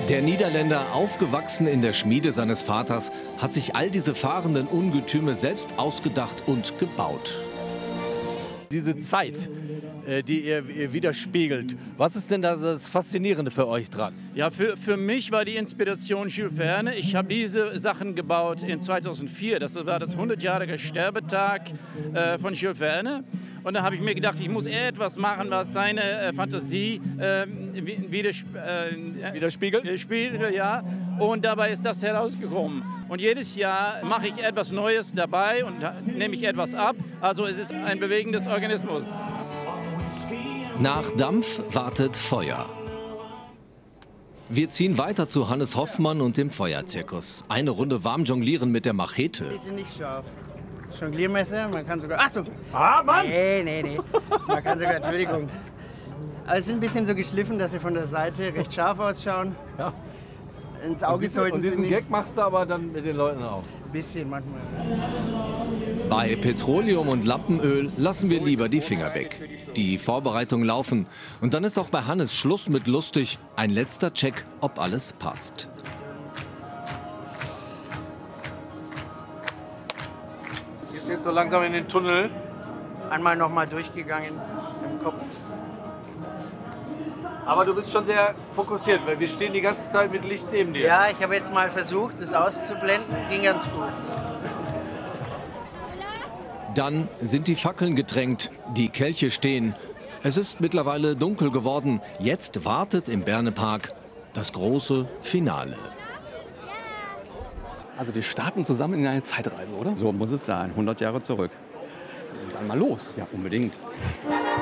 Der Niederländer, aufgewachsen in der Schmiede seines Vaters, hat sich all diese fahrenden Ungetüme selbst ausgedacht und gebaut. Diese Zeit, die ihr widerspiegelt, was ist denn da das Faszinierende für euch dran? Ja, für mich war die Inspiration Jules Verne. Ich habe diese Sachen gebaut in 2004. Das war das 100-jährige Sterbetag von Jules Verne. Und da habe ich mir gedacht, ich muss etwas machen, was seine Fantasie widerspiegelt. Ja. Und dabei ist das herausgekommen. Und jedes Jahr mache ich etwas Neues dabei und nehme ich etwas ab. Also es ist ein bewegendes Organismus. Nach Dampf wartet Feuer. Wir ziehen weiter zu Hannes Hoffmann und dem Feuerzirkus. Eine Runde warm jonglieren mit der Machete. Die sind nicht scharf. Jongliermesser, man kann sogar... Achtung! Ah, Mann! Nee. Man kann sogar... Entschuldigung. Aber sie sind ein bisschen so geschliffen, dass sie von der Seite recht scharf ausschauen. Ja. Ins Auge sollten sie diesen nicht... Gag machst du aber dann mit den Leuten auch. Ein bisschen manchmal. Bei Petroleum und Lampenöl lassen wir lieber die Finger weg. Die Vorbereitungen laufen. Und dann ist auch bei Hannes Schluss mit lustig. Ein letzter Check, ob alles passt. Gehst jetzt so langsam in den Tunnel. Einmal nochmal durchgegangen im Kopf. Aber du bist schon sehr fokussiert, weil wir stehen die ganze Zeit mit Licht neben dir. Ja, ich habe jetzt mal versucht, das auszublenden. Ging ganz gut. Dann sind die Fackeln gedrängt, die Kelche stehen. Es ist mittlerweile dunkel geworden. Jetzt wartet im Bernepark das große Finale. Also wir starten zusammen in eine Zeitreise, oder? So muss es sein, 100 Jahre zurück. Dann mal los. Ja, unbedingt.